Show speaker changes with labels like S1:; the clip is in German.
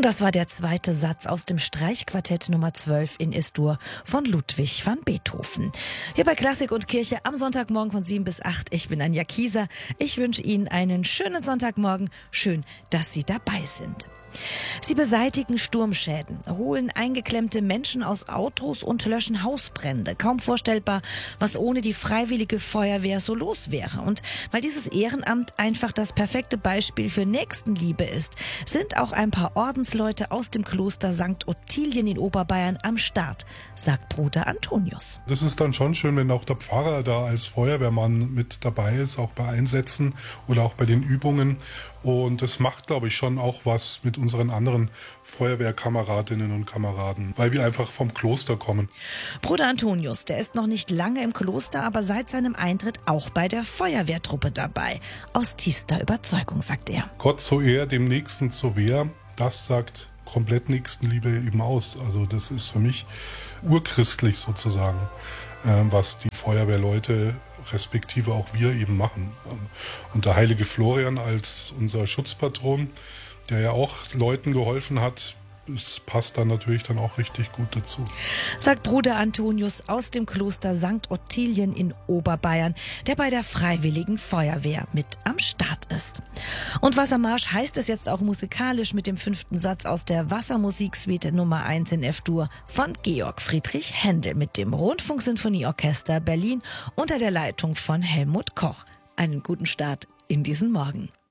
S1: Und das war der zweite Satz aus dem Streichquartett Nummer 12 in Es-Dur von Ludwig van Beethoven. Hier bei Klassik und Kirche am Sonntagmorgen von 7 bis 8. Ich bin Anja Kieser. Ich wünsche Ihnen einen schönen Sonntagmorgen. Schön, dass Sie dabei sind. Sie beseitigen Sturmschäden, holen eingeklemmte Menschen aus Autos und löschen Hausbrände. Kaum vorstellbar, was ohne die freiwillige Feuerwehr so los wäre. Und weil dieses Ehrenamt einfach das perfekte Beispiel für Nächstenliebe ist, sind auch ein paar Ordensleute aus dem Kloster St. Ottilien in Oberbayern am Start, sagt Bruder Antonius.
S2: Das ist dann schon schön, wenn auch der Pfarrer da als Feuerwehrmann mit dabei ist, auch bei Einsätzen oder auch bei den Übungen. Und das macht, glaube ich, schon auch was mit unseren anderen Feuerwehrkameradinnen und Kameraden, weil wir einfach vom Kloster kommen.
S1: Bruder Antonius, der ist noch nicht lange im Kloster, aber seit seinem Eintritt auch bei der Feuerwehrtruppe dabei. Aus tiefster Überzeugung, sagt er.
S2: Gott so eher dem Nächsten zur Wehr, das sagt komplett Nächstenliebe eben aus. Also das ist für mich urchristlich sozusagen, was die Feuerwehrleute respektive auch wir eben machen. Und der heilige Florian als unser Schutzpatron, der ja auch Leuten geholfen hat, das passt dann natürlich dann auch richtig gut dazu.
S1: Sagt Bruder Antonius aus dem Kloster St. Ottilien in Oberbayern, der bei der Freiwilligen Feuerwehr mit am Start ist. Und Wassermarsch heißt es jetzt auch musikalisch mit dem 5. Satz aus der Wassermusiksuite Nummer 1 in F-Dur von Georg Friedrich Händel mit dem Rundfunksinfonieorchester Berlin unter der Leitung von Helmut Koch. Einen guten Start in diesen Morgen.